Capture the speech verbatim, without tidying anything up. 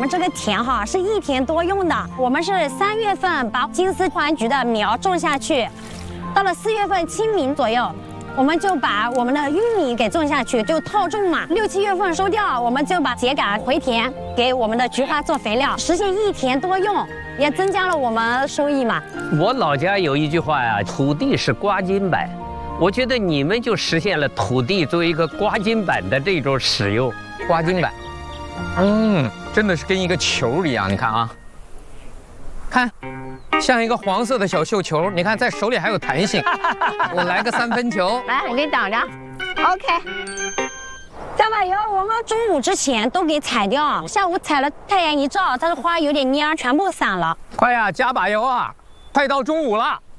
们这个田哈是一田多用的，我们是三月份把金丝环菊的苗种下去，到了四月份清明左右，我们就把我们的玉米给种下去，就套种嘛。六七月份收掉，我们就把秸秆回田，给我们的菊花做肥料，实现一田多用，也增加了我们收益嘛。 我老家有一句话呀，土地是刮金板。我觉得你们就实现了土地作为一个刮金板的这种使用。 刮金板，嗯，真的是跟一个球一样。你看啊，看，像一个黄色的小绣球。你看，在手里还有弹性。我来个三分球， 来，我给你挡着。OK。 加把油，我们中午之前都给采掉，下午采了太阳一照，它的花有点蔫，全部散了。 快呀，加把油啊！快到中午了。